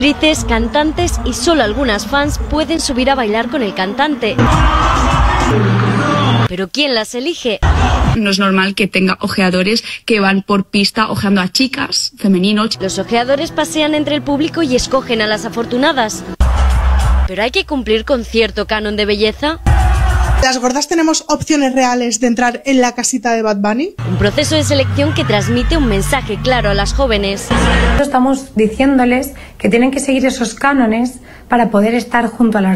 Actrices, cantantes y solo algunas fans pueden subir a bailar con el cantante. ¿Pero quién las elige? No es normal que tenga ojeadores que van por pista ojeando a chicas, femeninos. Los ojeadores pasean entre el público y escogen a las afortunadas. ¿Pero hay que cumplir con cierto canon de belleza? ¿Las gordas tenemos opciones reales de entrar en la casita de Bad Bunny? Un proceso de selección que transmite un mensaje claro a las jóvenes. Estamos diciéndoles que tienen que seguir esos cánones para poder estar junto a las